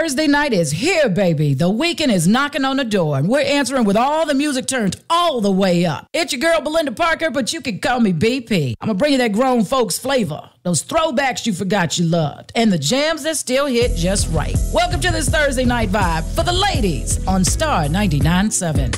Thursday night is here, baby. The weekend is knocking on the door, and we're answering with all the music turned all the way up. It's your girl, Belinda Parker, but you can call me BP. I'm going to bring you that grown folks flavor, those throwbacks you forgot you loved, and the jams that still hit just right. Welcome to this Thursday night vibe for the ladies on Star 99.7.